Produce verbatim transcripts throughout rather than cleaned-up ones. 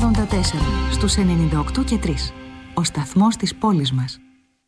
ογδόντα τέσσερα στους ενενήντα οκτώ και τρία. Ο σταθμός της πόλης μας.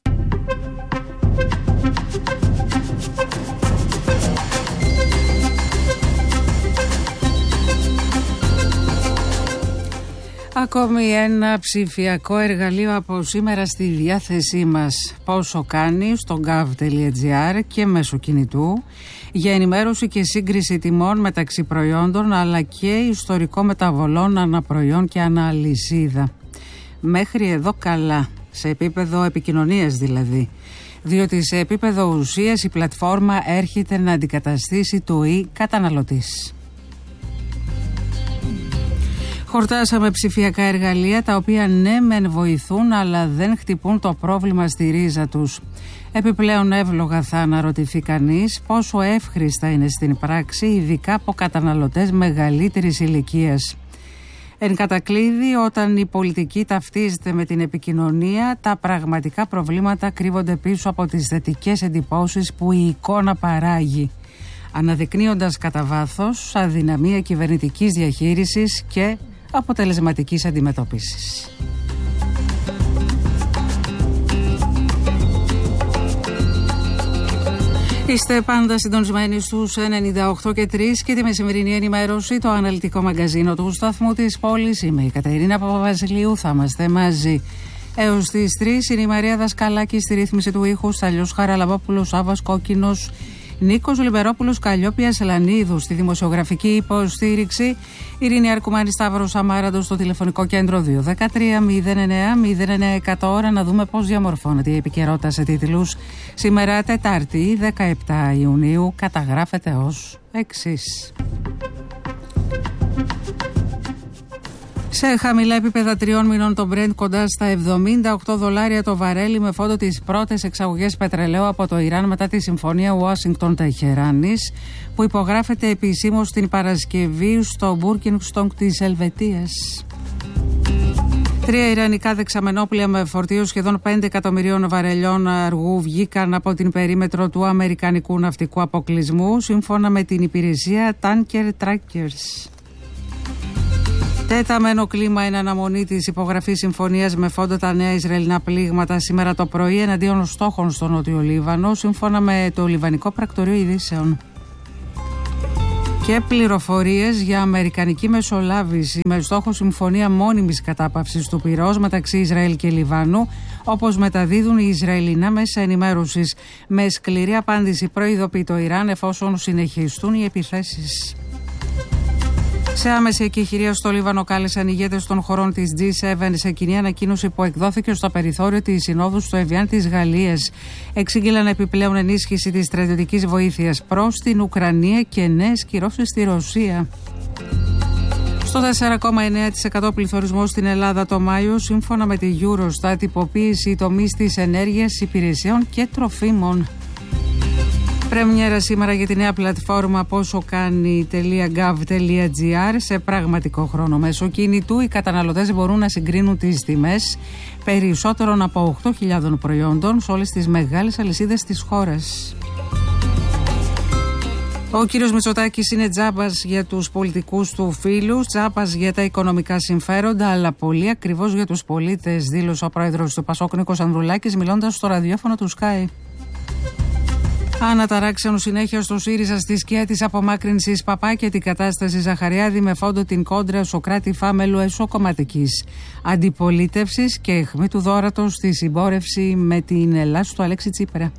Ακόμη ένα ψηφιακό εργαλείο από σήμερα στη διάθεσή μας. Πόσο κάνει στο gov.gr και μέσω κινητού για ενημέρωση και σύγκριση τιμών μεταξύ προϊόντων, αλλά και ιστορικό μεταβολών αναπροϊόν και αναλυσίδα. Μέχρι εδώ καλά, σε επίπεδο επικοινωνίας δηλαδή. Διότι σε επίπεδο ουσίας η πλατφόρμα έρχεται να αντικαταστήσει το e-καταναλωτής. Χορτάσαμε ψηφιακά εργαλεία τα οποία ναι μεν βοηθούν αλλά δεν χτυπούν το πρόβλημα στη ρίζα τους. Επιπλέον εύλογα θα αναρωτηθεί κανείς πόσο εύχρηστα είναι στην πράξη, ειδικά από καταναλωτές μεγαλύτερης ηλικίας. Εν κατακλείδη, όταν η πολιτική ταυτίζεται με την επικοινωνία, τα πραγματικά προβλήματα κρύβονται πίσω από τις θετικές εντυπώσεις που η εικόνα παράγει, αναδεικνύοντας κατά βάθος αδυναμία κυβερνητικής διαχείρισης και αποτελεσματικής αντιμετώπισης. Είστε πάντα συντονισμένοι στους ενενήντα οκτώ και τρία και τη μεσημερινή ενημέρωση, το αναλυτικό μαγκαζίνο του σταθμού της πόλης. Είμαι η Κατερίνα Παπαβασιλείου, θα είμαστε μαζί έως τις τρεις. Είναι η Μαρία Δασκαλάκη στη ρύθμιση του ήχου, Σταλιός Χαραλαμπόπουλος, Σάββας Κόκκινος, Νίκος Λιμπερόπουλος, Καλλιόπια Σελανίδου στη δημοσιογραφική υποστήριξη, Ειρήνη Αρκουμάνη, Σταύρος Αμάραντος στο τηλεφωνικό κέντρο δύο ένα τρία μηδέν εννέα μηδέν εννέα εκατό. Ώρα να δούμε πώς διαμορφώνεται η επικαιρότητα σε τίτλους. Σήμερα Τετάρτη δεκαεπτά Ιουνίου καταγράφεται ως εξής. Σε χαμηλά επίπεδα τριών μηνών το Brent κοντά στα εβδομήντα οκτώ δολάρια το βαρέλι, με φόντο τις πρώτες εξαγωγές πετρελαίου από το Ιράν μετά τη συμφωνία Ουάσιγκτον-Τεχεράνης που υπογράφεται επισήμως την Παρασκευή στο Μπούρκινγκστονγκ της Ελβετίας. Τρία ιρανικά δεξαμενόπλια με φορτίο σχεδόν πέντε εκατομμυρίων βαρελιών αργού βγήκαν από την περίμετρο του Αμερικανικού ναυτικού αποκλεισμού, σύμφωνα με την υπηρεσία Tanker Trackers. Τέταμενο κλίμα εν αναμονή της υπογραφής συμφωνίας με φόντο τα νέα Ισραηλινά πλήγματα σήμερα το πρωί εναντίον στόχων στο Νότιο Λίβανο, σύμφωνα με το Λιβανικό Πρακτορείο Ειδήσεων. Και πληροφορίες για αμερικανική μεσολάβηση με στόχο συμφωνία μόνιμης κατάπαυσης του πυρός μεταξύ Ισραήλ και Λιβάνου, όπως μεταδίδουν οι Ισραηλινά μέσα ενημέρωσης. Με σκληρή απάντηση προειδοποιεί το Ιράν εφόσον συνεχιστούν οι επιθέσεις. Σε άμεση εκεχηρία στο Λίβανο κάλεσαν οι ηγέτες των χωρών της τζι επτά σε κοινή ανακοίνωση που εκδόθηκε στο περιθώριο της Συνόδου στο Εβιάν της Γαλλίας. Εξήγηλαν επιπλέον ενίσχυση της στρατιωτικής βοήθειας προς την Ουκρανία και νέες κυρώσεις στη Ρωσία. Στο τέσσερα κόμμα εννέα τοις εκατό πληθωρισμός στην Ελλάδα το Μάιο, σύμφωνα με τη Eurostat, τυποποίηση τομείς της ενέργειας, υπηρεσιών και τροφίμων. Πρεμιέρα σήμερα για τη νέα πλατφόρμα πόσο κάνει.gov.gr σε πραγματικό χρόνο. Μέσω κινητού οι καταναλωτές μπορούν να συγκρίνουν τις τιμές περισσότερων από οκτώ χιλιάδες προϊόντων σε όλες τις μεγάλες αλυσίδες της χώρας. Ο κύριος Μητσοτάκης είναι τζάμπας για τους πολιτικούς του φίλους, τζάμπας για τα οικονομικά συμφέροντα, αλλά πολύ ακριβώς για τους πολίτες, δήλωσε ο πρόεδρος του Πασόκ Νίκος Ανδρουλάκης μιλώντας στο ραδιόφωνο του Sky. Αναταράξεων συνέχεια στο ΣΥΡΙΖΑ στη σκιά της απομάκρυνσης Παπά και την κατάσταση Ζαχαριάδη με φόντο την κόντρα Σοκράτη Φάμελου εσωκομματικής αντιπολίτευσης και αιχμή του δώρατος στη συμπόρευση με την Ελλάς του Αλέξη Τσίπρα.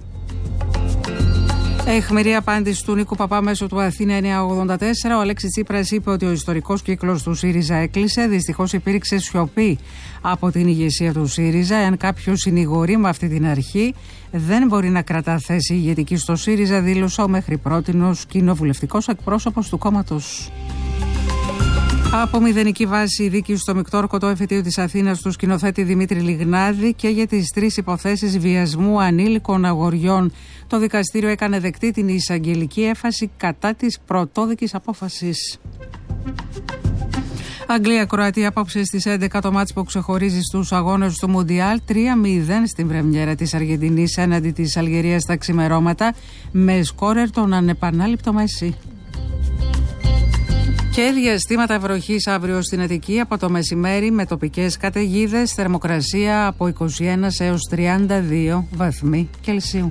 Αιχμηρή απάντηση του Νίκου Παπά μέσω του Αθήνα εννιακόσια ογδόντα τέσσερα. Ο Αλέξης Τσίπρας είπε ότι ο ιστορικός κύκλος του ΣΥΡΙΖΑ έκλεισε. Δυστυχώς υπήρξε σιωπή από την ηγεσία του ΣΥΡΙΖΑ. Εάν κάποιος συνηγορεί με αυτή την αρχή, δεν μπορεί να κρατά θέση ηγετική στο ΣΥΡΙΖΑ, δήλωσε ο μέχρι πρότινος κοινοβουλευτικός εκπρόσωπος του κόμματος. Από μηδενική βάση η δίκη στο Μικτόρκωτο εφετείο της Αθήνας του σκηνοθέτη Δημήτρη Λιγνάδη και για τις τρεις υποθέσεις βιασμού ανήλικων αγοριών. Το δικαστήριο έκανε δεκτή την εισαγγελική έφαση κατά της πρωτόδικης απόφασης. Αγγλία-Κροατία απόψε στις έντεκα το μάτς που ξεχωρίζει στους αγώνες του Μουντιάλ. τρία μηδέν στην πρεμιέρα της Αργεντινής έναντι της Αλγερίας στα ξημερώματα με σκόρερ τον ανεπανάληπτο Μέση. Και διαστήματα βροχής αύριο στην Αττική από το μεσημέρι με τοπικές καταιγίδες, θερμοκρασία από είκοσι ένα έως τριάντα δύο βαθμοί Κελσίου.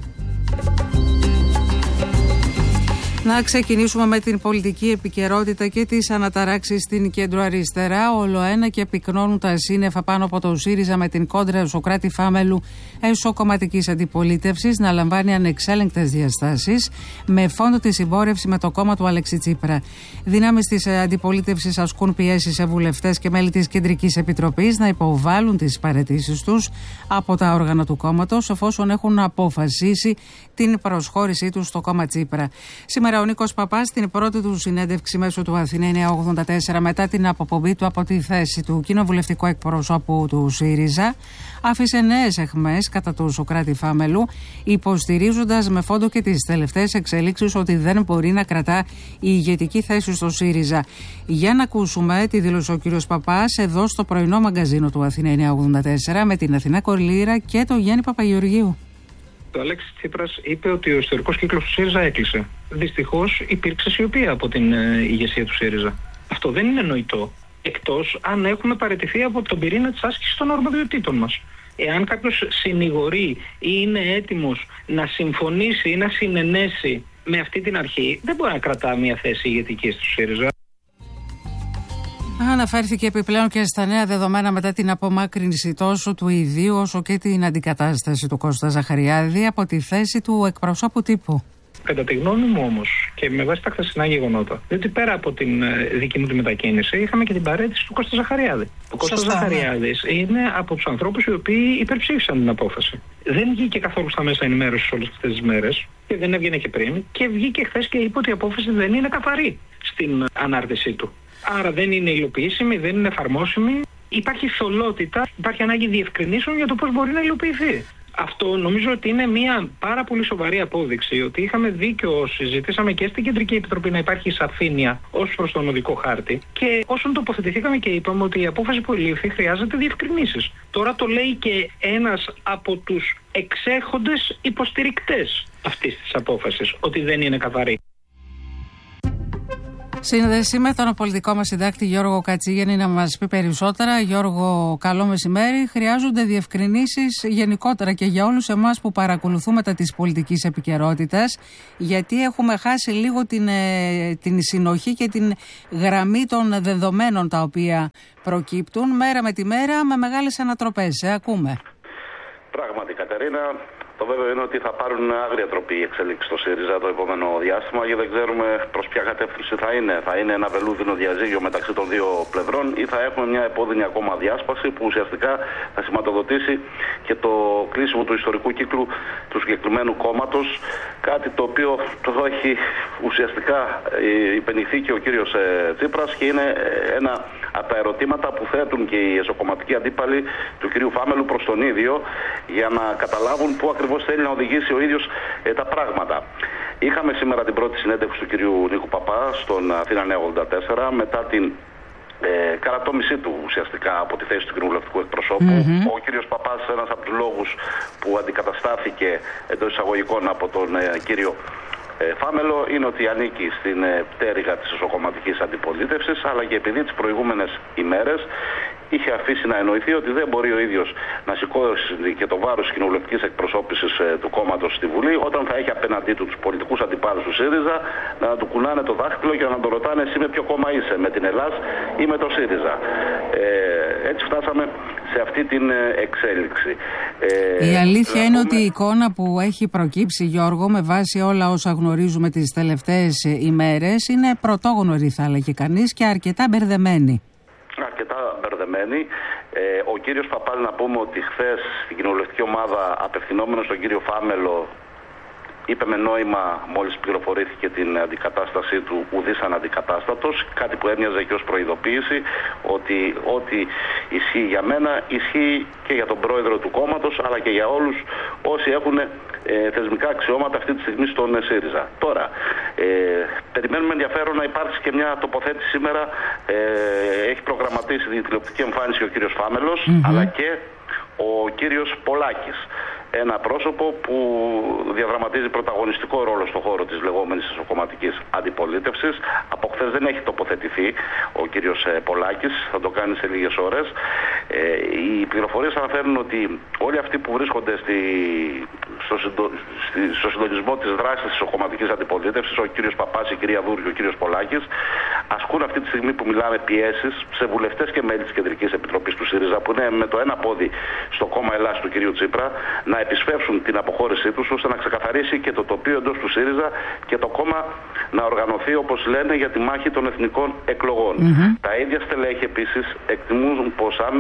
Να ξεκινήσουμε με την πολιτική επικαιρότητα και τις αναταράξεις στην κεντροαριστερά. Όλο ένα και πυκνώνουν τα σύννεφα πάνω από το ΣΥΡΙΖΑ με την κόντρα Σωκράτη Φάμελου εσωκομματικής αντιπολίτευσης να λαμβάνει ανεξέλεγκτες διαστάσεις με φόντο τη συμπόρευση με το κόμμα του Αλέξη Τσίπρα. Δυνάμεις της αντιπολίτευσης ασκούν πιέσεις σε βουλευτές και μέλη της Κεντρικής Επιτροπής να υποβάλουν τις παραιτήσεις τους από τα όργανα του κόμματος εφόσον έχουν αποφασίσει την προσχώρησή τους στο κόμμα Τσίπρα. Σήμερα ο Νίκος Παπάς στην πρώτη του συνέντευξη μέσω του Αθηνά εννιακόσια ογδόντα τέσσερα μετά την αποπομπή του από τη θέση του κοινοβουλευτικού εκπροσώπου του ΣΥΡΙΖΑ άφησε νέες αιχμές κατά του Σωκράτη Φάμελου, υποστηρίζοντας με φόντο και τις τελευταίες εξελίξεις ότι δεν μπορεί να κρατά η ηγετική θέση στο ΣΥΡΙΖΑ. Για να ακούσουμε τι δήλωσε ο κύριος Παπάς εδώ στο πρωινό μαγκαζίνο του Αθηνά εννιακόσια ογδόντα τέσσερα με την Αθηνά Κορλήρα και τον Γιάννη Παπαγεωργίου. Ο Αλέξης Τσίπρας είπε ότι ο ιστορικός κύκλος του ΣΥΡΙΖΑ έκλεισε. Δυστυχώς υπήρξε σιωπή από την ε, ηγεσία του ΣΥΡΙΖΑ. Αυτό δεν είναι νοητό, εκτός αν έχουμε παραιτηθεί από τον πυρήνα της άσκησης των αρμοδιοτήτων μας. Εάν κάποιος συνηγορεί ή είναι έτοιμος να συμφωνήσει ή να συνενέσει με αυτή την αρχή, δεν μπορεί να κρατά μια θέση ηγετικής του ΣΥΡΙΖΑ. Αναφέρθηκε επιπλέον και στα νέα δεδομένα μετά την απομάκρυνση τόσο του ιδίου όσο και την αντικατάσταση του Κώστα Ζαχαριάδη από τη θέση του εκπροσώπου τύπου. Κατά τη γνώμη μου όμως και με βάση τα χθεσινά γεγονότα, διότι πέρα από την δική μου τη μετακίνηση είχαμε και την παραίτηση του Κώστα Ζαχαριάδη. Ο Κώστας Ζαχαριάδης είναι από τους ανθρώπους οι οποίοι υπερψήφισαν την απόφαση. Δεν βγήκε καθόλου στα μέσα ενημέρωσης όλες αυτές τις μέρες και δεν έβγαινε και πριν και βγήκε χθες και είπε ότι η απόφαση δεν είναι καθαρή στην ανάρτησή του. Άρα δεν είναι υλοποιήσιμη, δεν είναι εφαρμόσιμη. Υπάρχει θολότητα, υπάρχει ανάγκη διευκρινήσεων για το πώς μπορεί να υλοποιηθεί. Αυτό νομίζω ότι είναι μια πάρα πολύ σοβαρή απόδειξη ότι είχαμε δίκιο, συζητήσαμε και στην Κεντρική Επιτροπή να υπάρχει σαφήνεια ως προς τον οδικό χάρτη και όσον τοποθετηθήκαμε και είπαμε ότι η απόφαση που ελήφθη χρειάζεται διευκρινήσεις. Τώρα το λέει και ένας από τους εξέχοντες υποστηρικτές αυτής της απόφασης, ότι δεν είναι καθαρή. Σύνδεση με τον πολιτικό μας συντάκτη Γιώργο Κατσίγενη να μας πει περισσότερα. Γιώργο, καλό μεσημέρι. Χρειάζονται διευκρινήσεις γενικότερα και για όλους εμάς που παρακολουθούμε τα της πολιτικής επικαιρότητας, γιατί έχουμε χάσει λίγο την, την συνοχή και την γραμμή των δεδομένων τα οποία προκύπτουν μέρα με τη μέρα με μεγάλες ανατροπές. Ε, ακούμε. Πράγματι, Κατερίνα. Το βέβαιο είναι ότι θα πάρουν άγρια τροπή οι εξελίξεις στο ΣΥΡΙΖΑ το επόμενο διάστημα γιατί δεν ξέρουμε προς ποια κατεύθυνση θα είναι. Θα είναι ένα βελούδινο διαζύγιο μεταξύ των δύο πλευρών ή θα έχουμε μια επώδυνη ακόμα διάσπαση που ουσιαστικά θα σηματοδοτήσει και το κλείσιμο του ιστορικού κύκλου του συγκεκριμένου κόμματος. Κάτι το οποίο το έχει ουσιαστικά υπενηθεί και ο κύριος Τσίπρας και είναι ένα από τα ερωτήματα που θέτουν και οι εσωκομματικοί αντίπαλοι του κυρίου Φάμελου προς τον ίδιο για να καταλάβουν πού ακριβώς θέλει να οδηγήσει ο ίδιος ε, τα πράγματα. Είχαμε σήμερα την πρώτη συνέντευξη του κυρίου Νίκου Παπά στον Αθήνα εννιακόσια ογδόντα τέσσερα μετά την ε, καρατόμησή του ουσιαστικά από τη θέση του κοινοβουλευτικού εκπροσώπου. Mm-hmm. Ο κύριος Παπάς, ένας από τους λόγους που αντικαταστάθηκε εντός εισαγωγικών από τον ε, κύριο Φάμελο είναι ότι ανήκει στην πτέρυγα της εσωκομματικής αντιπολίτευσης, αλλά και επειδή τις προηγούμενες ημέρες είχε αφήσει να εννοηθεί ότι δεν μπορεί ο ίδιος να σηκώσει και το βάρος της κοινοβουλευτικής εκπροσώπησης του κόμματος στη Βουλή, όταν θα έχει απέναντί του τους πολιτικούς αντιπάλους του ΣΥΡΙΖΑ να του κουνάνε το δάχτυλο και να τον ρωτάνε εσύ με ποιο κόμμα είσαι, με την Ελλάς ή με το ΣΥΡΙΖΑ. Ε, έτσι φτάσαμε σε αυτή την εξέλιξη. Ε, η αλήθεια είναι πούμε... ότι η εικόνα που έχει προκύψει, Γιώργο, με βάση όλα όσα γνωρίζουμε τις τελευταίες ημέρες, είναι πρωτόγνωρη θα έλεγε κανείς και αρκετά μπερδεμένη. Αρκετά μπερδεμένη. Ε, ο κύριος Παπάλη, να πούμε ότι χθες στην κοινοβουλευτική ομάδα απευθυνόμενος στον κύριο Φάμελο είπε με νόημα, μόλις πληροφορήθηκε την αντικατάστασή του, ουδής αναντικατάστατος, κάτι που έμοιαζε και ως προειδοποίηση ότι ό,τι ισχύει για μένα ισχύει και για τον πρόεδρο του κόμματος αλλά και για όλους όσοι έχουν ε, θεσμικά αξιώματα αυτή τη στιγμή στον ΣΥΡΙΖΑ. Τώρα, ε, περιμένουμε ενδιαφέρον να υπάρξει και μια τοποθέτηση σήμερα. Ε, έχει προγραμματίσει την τηλεοπτική εμφάνιση ο κύριος Φάμελος, mm-hmm. αλλά και ο κύριος Πολάκης. ένα πρόσωπο που διαδραματίζει πρωταγωνιστικό ρόλο στον χώρο της λεγόμενης εσωκομματικής αντιπολίτευσης. Από χθες δεν έχει τοποθετηθεί ο κύριος Πολάκης, θα το κάνει σε λίγες ώρες. Ε, οι πληροφορίες αναφέρουν ότι όλοι αυτοί που βρίσκονται στη, στο, συντο, στη, στο συντονισμό της δράσης της εσωκομματικής αντιπολίτευσης, ο κύριος Παπάς, η κυρία Βούρη και ο κύριος Πολάκης, ασκούν αυτή τη στιγμή που μιλάμε πιέσεις σε βουλευτές και μέλη της Κεντρικής Επιτροπής του ΣΥΡΙΖΑ, που είναι με το ένα πόδι στο κόμμα Ελλάς του κυρίου Τσίπρα, να επισφεύσουν την αποχώρησή τους, ώστε να ξεκαθαρίσει και το τοπίο εντός του ΣΥΡΙΖΑ και το κόμμα να οργανωθεί, όπως λένε, για τη μάχη των εθνικών εκλογών. Mm-hmm. Τα ίδια στελέχη επίσης εκτιμούν πως αν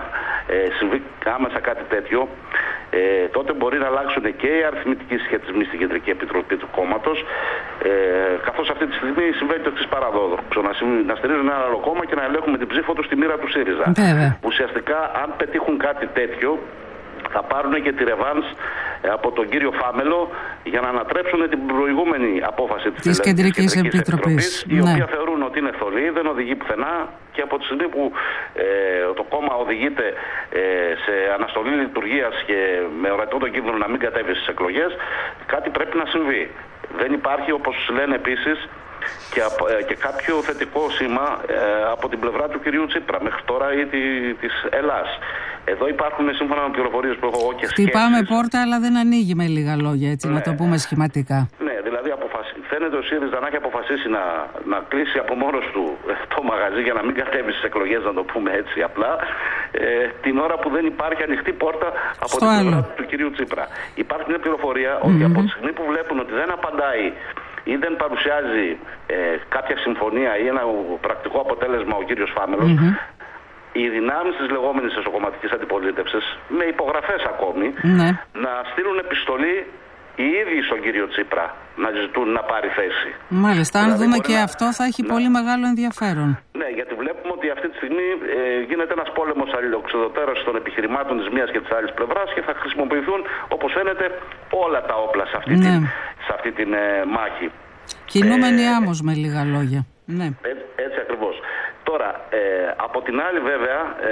ε, συμβεί άμεσα κάτι τέτοιο, ε, τότε μπορεί να αλλάξουν και οι αριθμητικοί σχετισμοί στην Κεντρική Επιτροπή του κόμματος, ε, καθώς αυτή τη στιγμή συμβαίνει το εξής παραδόξο, να, να στηρίζουν ένα άλλο κόμμα και να ελέγχουν με την ψήφο του τη μοίρα του ΣΥΡΙΖΑ. Mm-hmm. Ουσιαστικά, αν πετύχουν κάτι τέτοιο, θα πάρουν και τη ρεβάνς από τον κύριο Φάμελο για να ανατρέψουν την προηγούμενη απόφαση της, της Κεντρικής Επιτροπής, η ναι. οποία θεωρούν ότι είναι θολή, δεν οδηγεί πουθενά, και από τη στιγμή που ε, το κόμμα οδηγείται ε, σε αναστολή λειτουργίας και με ορατό τον κίνδυνο να μην κατέβει στις εκλογές, κάτι πρέπει να συμβεί. Δεν υπάρχει, όπως λένε επίσης, και, και κάποιο θετικό σήμα ε, από την πλευρά του κυρίου Τσίπρα μέχρι τώρα ή τη, της Ελλάς. Εδώ υπάρχουν, σύμφωνα με πληροφορίες που έχω εγώ και σκέψεις... Χτυπάμε πόρτα, αλλά δεν ανοίγει, με λίγα λόγια, έτσι, ναι. να το πούμε σχηματικά. Ναι, δηλαδή αποφασι... φαίνεται ο ΣΥΡΙΖΑ να έχει αποφασίσει να, να κλείσει από μόνος του το μαγαζί για να μην κατέβει στις εκλογές, να το πούμε έτσι απλά, ε, την ώρα που δεν υπάρχει ανοιχτή πόρτα από Στο την άλλο. πλευρά του κυρίου Τσίπρα. Υπάρχει μια πληροφορία mm-hmm. ότι από τη στιγμή που βλέπουν ότι δεν απαντάει ή δεν παρουσιάζει ε, κάποια συμφωνία ή ένα πρακτικό αποτέλεσμα ο κύριος Φάμελος, mm-hmm. οι δυνάμεις της λεγόμενης εσωκομματικής αντιπολίτευσης, με υπογραφές ακόμη, mm-hmm. να στείλουν επιστολή οι ίδιοι στον κύριο Τσίπρα να ζητούν να πάρει θέση. Μάλιστα, αν δηλαδή, δούμε και να... αυτό θα έχει ναι. πολύ μεγάλο ενδιαφέρον. Ναι, γιατί βλέπουμε ότι αυτή τη στιγμή ε, γίνεται ένας πόλεμος αλληλοξιδωτέρωσης των επιχειρημάτων της μίας και της άλλης πλευράς και θα χρησιμοποιηθούν, όπως φαίνεται, όλα τα όπλα σε αυτή ναι. την, σε αυτή την ε, μάχη. Κινούμενοι ε, άμμος, με λίγα λόγια. Ναι. Ε, έτσι ακριβώς. Τώρα, ε, από την άλλη βέβαια, ε,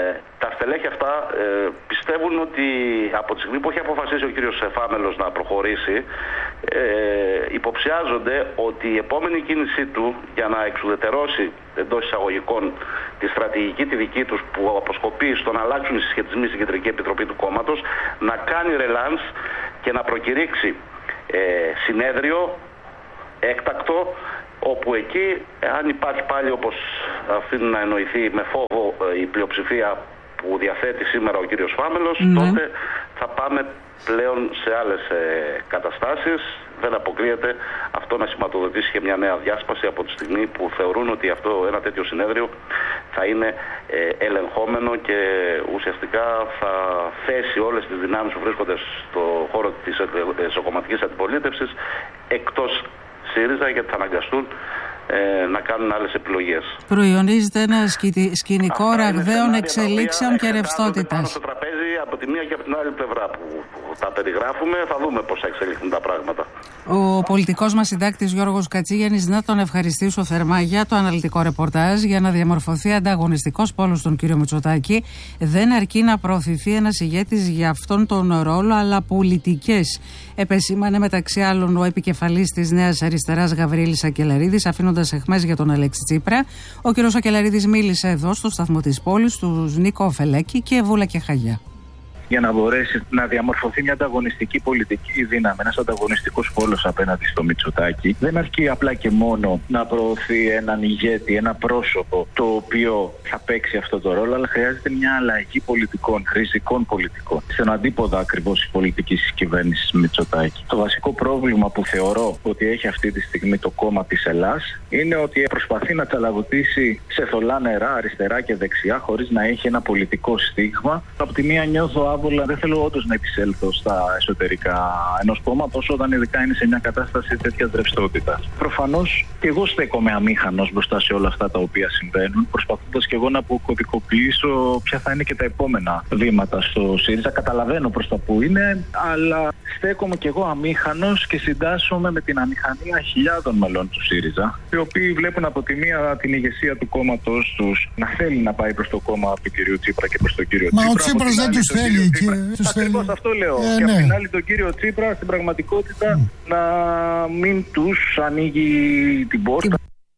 τα στελέχη αυτά ε, πιστεύουν ότι από τη στιγμή που έχει αποφασίσει ο κύριος Φάμελος να προχωρήσει, ε, υποψιάζονται ότι η επόμενη κίνησή του για να εξουδετερώσει εντός εισαγωγικών τη στρατηγική τη δική τους που αποσκοπεί στο να αλλάξουν οι συσχετισμοί στην Κεντρική Επιτροπή του κόμματος, να κάνει ρελάνς και να προκηρύξει ε, συνέδριο έκτακτο, όπου εκεί, αν υπάρχει πάλι, όπως αφήνει να εννοηθεί με φόβο, η πλειοψηφία που διαθέτει σήμερα ο κύριος Φάμελος, mm-hmm. τότε θα πάμε πλέον σε άλλες ε, καταστάσεις. Δεν αποκλείεται αυτό να σηματοδοτήσει και μια νέα διάσπαση από τη στιγμή που θεωρούν ότι αυτό, ένα τέτοιο συνέδριο θα είναι ε, ελεγχόμενο και ουσιαστικά θα θέσει όλες τις δυνάμεις που βρίσκονται στο χώρο της εσωκομματικής αντιπολίτευσης εκτός ΣΥΡΙΖΑ, γιατί θα αναγκαστούν ε, να κάνουν άλλες επιλογές. Προϊονίζεται ένα σκηνικό ραγδαίων εξελίξεων και ρευστότητας. Πάνω στο τραπέζι από τη μία και από την άλλη πλευρά που, που τα περιγράφουμε, θα δούμε πώς θα εξελιχθούν τα πράγματα. Ο πολιτικός μας συντάκτης Γιώργος Κατσίγιαννης, να τον ευχαριστήσω θερμά για το αναλυτικό ρεπορτάζ. Για να διαμορφωθεί ανταγωνιστικός πόλος στον κύριο Μητσοτάκη, δεν αρκεί να προωθηθεί ένας ηγέτης για αυτόν τον ρόλο, αλλά πολιτικές. Επεσήμανε μεταξύ άλλων ο επικεφαλής της Νέας Αριστεράς Γαβρίλης Σακελαρίδης, αφήνοντας αιχμές για τον Αλέξη Τσίπρα. Ο κ. Σακελαρίδης μίλησε εδώ στο σταθμό της πόλης, τους Νίκο Φελέκη και Βούλα και Χαγιά. Για να μπορέσει να διαμορφωθεί μια ανταγωνιστική πολιτική δύναμη, ένας ανταγωνιστικός πόλος απέναντι στο Μητσοτάκη, δεν αρκεί απλά και μόνο να προωθεί έναν ηγέτη, ένα πρόσωπο το οποίο θα παίξει αυτό το ρόλο, αλλά χρειάζεται μια αλλαγή πολιτικών, ριζικών πολιτικών, στον αντίποδα ακριβώς η πολιτική της κυβέρνησης Μητσοτάκη. Το βασικό πρόβλημα που θεωρώ ότι έχει αυτή τη στιγμή το κόμμα της Ελλάς είναι ότι προσπαθεί να τσαλαγουτήσει σε θολά νερά αριστερά και δεξιά, χωρίς να έχει ένα πολιτικό στίγμα. Από τη μία νιώθω άβολα, δεν θέλω όντως να επισέλθω στα εσωτερικά ενός κόμματος όταν ειδικά είναι σε μια κατάσταση τέτοιας ρευστότητας. Προφανώς και εγώ στέκομαι αμήχανος μπροστά σε όλα αυτά τα οποία συμβαίνουν, προσπαθώντας και εγώ να αποκωδικοποιήσω ποια θα είναι και τα επόμενα βήματα στο ΣΥΡΙΖΑ. Καταλαβαίνω προς τα που είναι, αλλά στέκομαι και εγώ αμήχανος και συντάσσομαι με την αμηχανία χιλιάδων μελών του ΣΥΡΙΖΑ, οι οποίοι βλέπουν από τη μία την ηγεσία του κόμματος τους να θέλει να πάει προς το κόμμα του κυρίου Τσίπρα και προς τον κύριο Μα Τσίπρα. Μα ο Τσίπρας δεν τους θέλει. Ακριβώς αυτό λέω. Ε, και ναι. απ' την άλλη τον κύριο Τσίπρα στην πραγματικότητα mm. να μην τους ανοίγει την πόρτα.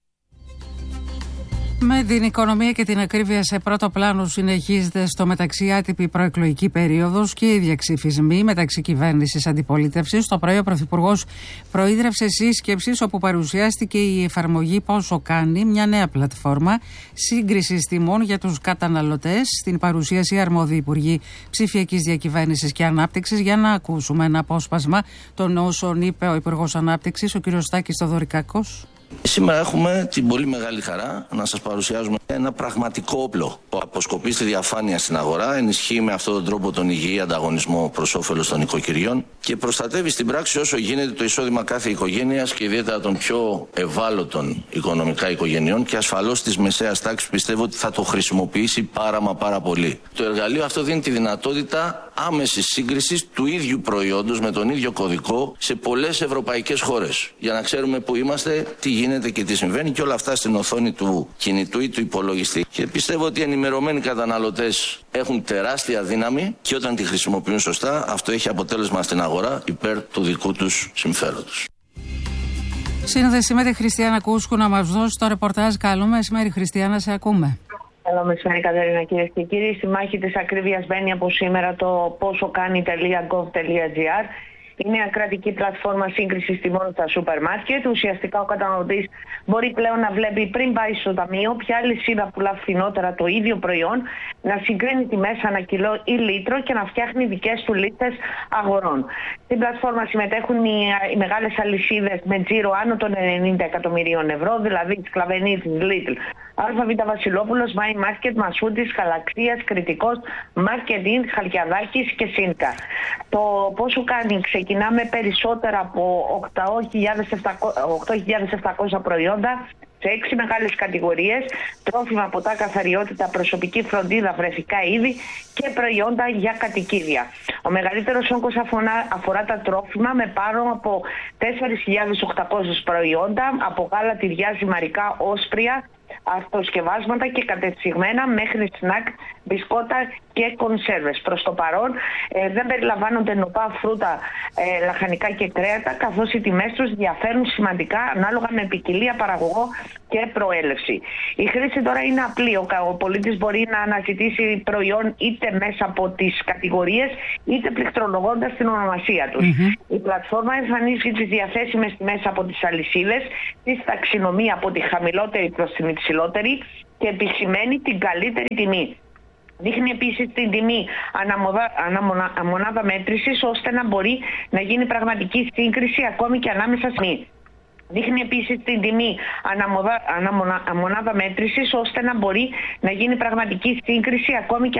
Με την οικονομία και την ακρίβεια σε πρώτο πλάνο συνεχίζεται στο μεταξύ άτυπη προεκλογική περίοδος και οι διαξυφισμοί μεταξύ κυβέρνησης αντιπολίτευσης. Το πρωί ο Πρωθυπουργός προείδρευσε σύσκεψης όπου παρουσιάστηκε η εφαρμογή Πόσο Κάνει, μια νέα πλατφόρμα σύγκρισης τιμών για τους καταναλωτές. Στην παρουσίαση αρμόδιοι υπουργοί ψηφιακής διακυβέρνησης και ανάπτυξης. Για να ακούσουμε ένα απόσπασμα των όσων είπε ο Υπουργός Ανάπτυξης, ο κ. Στάκης Θοδωρικάκος. Σήμερα έχουμε την πολύ μεγάλη χαρά να σας παρουσιάζουμε ένα πραγματικό όπλο που αποσκοπεί στη διαφάνεια στην αγορά, ενισχύει με αυτόν τον τρόπο τον υγιή ανταγωνισμό προς όφελος των οικοκυριών και προστατεύει στην πράξη όσο γίνεται το εισόδημα κάθε οικογένειας και ιδιαίτερα των πιο ευάλωτων οικονομικά οικογενειών και ασφαλώς της μεσαίας τάξης. Πιστεύω ότι θα το χρησιμοποιήσει πάρα μα πάρα πολύ. Το εργαλείο αυτό δίνει τη δυνατότητα άμεσης σύγκρισης του ίδιου προϊόντος με τον ίδιο κωδικό σε πολλές ευρωπαϊκές χώρες για να ξέρουμε που είμαστε, τι γίνεται και τι συμβαίνει και όλα αυτά στην οθόνη του κινητού ή του υπολογιστή. Και πιστεύω ότι οι ενημερωμένοι καταναλωτές έχουν τεράστια δύναμη και όταν τη χρησιμοποιούν σωστά αυτό έχει αποτέλεσμα στην αγορά υπέρ του δικού τους συμφέροντος. Σύνδεση με τη Χριστιανά Κούσκου να μας δώσει το ρεπορτάζ. Καλό μεσημέρι, Χριστιανά, σε ακούμε. Καλό μεσημέρι, Κατερίνα, κυρίες και κύριοι. Στη μάχη της ακρίβειας μπαίνει από σήμερα το πόσο κάνει τελεία γκοβ τελεία τζι άρ. Η νέα κρατική πλατφόρμα σύγκρισης τιμών στα σούπερ μάρκετ. Ουσιαστικά ο καταναλωτής μπορεί πλέον να βλέπει πριν πάει στο ταμείο ποια αλυσίδα πουλά φθηνότερα το ίδιο προϊόν, να συγκρίνει τιμές ανά κιλό ή λίτρο και να φτιάχνει δικές του λίστες αγορών. Στην πλατφόρμα συμμετέχουν οι, οι μεγάλες αλυσίδες με τζίρο άνω των ενενήντα εκατομμυρίων ευρώ, δηλαδή Σκλαβενίδης, Lidl, ΑΒ Βασιλόπουλος, My Market, Μασούτης, Γαλαξίας, Κρητικός, Market Inn, Χαλκιαδάκης και Σίνκα. Το πόσο κάνει ξεκινάμε περισσότερα από οκτώ χιλιάδες επτακόσια προϊόντα σε έξι μεγάλες κατηγορίες: τρόφιμα, ποτά, καθαριότητα, προσωπική φροντίδα, βρεφικά είδη και προϊόντα για κατοικίδια. Ο μεγαλύτερος όγκος αφορά τα τρόφιμα με πάνω από τέσσερις χιλιάδες οκτακόσια προϊόντα, από γάλα, τυριά, ζυμαρικά, όσπρια, αυτοσκευάσματα και κατεψυγμένα μέχρι σνακ, μπισκότα και κονσέρβες. Προς το παρόν ε, δεν περιλαμβάνονται νοπά, φρούτα, ε, λαχανικά και κρέατα, καθώς οι τιμές τους διαφέρουν σημαντικά ανάλογα με ποικιλία, παραγωγό και προέλευση. Η χρήση τώρα είναι απλή. Ο, ο πολίτης μπορεί να αναζητήσει προϊόν είτε μέσα από τις κατηγορίες είτε πληκτρολογώντας την ονομασία τους. Mm-hmm. Η πλατφόρμα εμφανίζει τις διαθέσιμες τιμές από τις αλυσίδες, τη ταξινομία από τη χαμηλότερη προς την υψηλότερη και επισημαίνει την καλύτερη τιμή. Δείχνει επίσης την τιμή ανά μονάδα μέτρησης ώστε να μπορεί να γίνει πραγματική σύγκριση ακόμη και ανάμεσα σε Δείχνει επίσης την τιμή ανά μονάδα μέτρησης ώστε να μπορεί να γίνει πραγματική σύγκριση ακόμη και